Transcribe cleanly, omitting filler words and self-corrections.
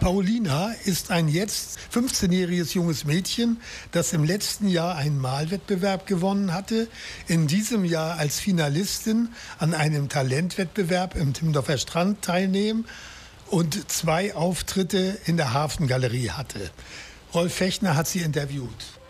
Paulina ist ein jetzt 15-jähriges junges Mädchen, das im letzten Jahr einen Malwettbewerb gewonnen hatte, in diesem Jahr als Finalistin an einem Talentwettbewerb im Timmendorfer Strand teilnehmen und 2 Auftritte in der Hafengalerie hatte. Rolf Fechner hat sie interviewt.